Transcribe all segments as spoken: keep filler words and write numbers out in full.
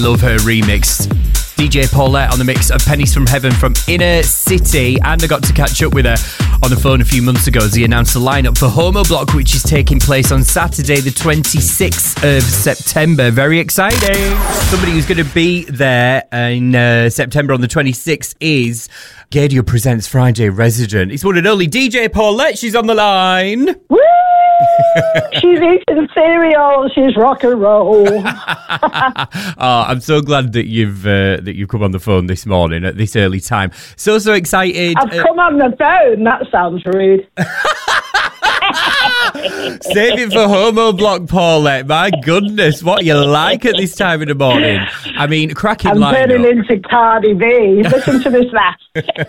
Love her remix. D J Paulette on the mix of Pennies from Heaven from Inner City, and I got to catch up with her on the phone a few months ago as he announced the lineup for Homo Block, which is taking place on Saturday the twenty-sixth of September. Very exciting. Somebody who's going to be there in uh, September on the twenty-sixth is Gaydio Presents Friday resident. It's one and only D J Paulette. She's on the line. Woo! She's eating cereal. She's rock and roll. Oh, I'm so glad that you've uh, that you've come on the phone this morning at this early time. So so excited. I've uh, come on the phone. That sounds rude. Save it for Homo Block, Paulette. My goodness, what you like at this time in the morning? I mean, cracking I'm lineup. turning into Cardi B. Listen to this laugh.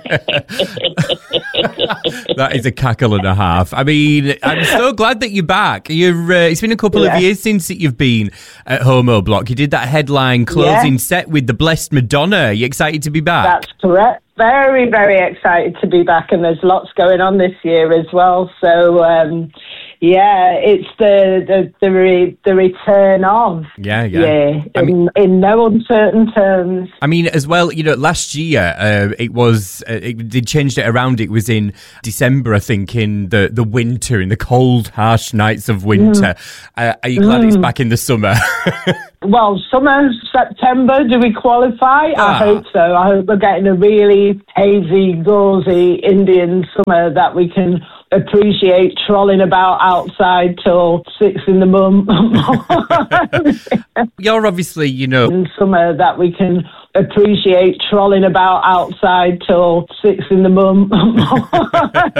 That is a cackle and a half. I mean, I'm so glad that you're back. You're. Uh, it's been a couple yeah. of years since that you've been at Homo Block. You did that headline closing yeah. set with the Blessed Madonna. Are you excited to be back? That's correct. Very, very excited to be back, and there's lots going on this year as well. So, um, yeah, it's the the the, re, the return of yeah, yeah. yeah I in, mean, in no uncertain terms. I mean, as well, you know, last year uh, it was uh, it, they changed it around. It was in December, I think, in the, the winter, in the cold, harsh nights of winter. Mm. Uh, are you glad mm. it's back in the summer? Well, summer, September, do we qualify? Ah. I hope so. I hope we're getting a really hazy, gauzy Indian summer that we can appreciate trolling about outside till six in the morning. You're obviously, you know... In summer that we can appreciate trolling about outside till six in the morning.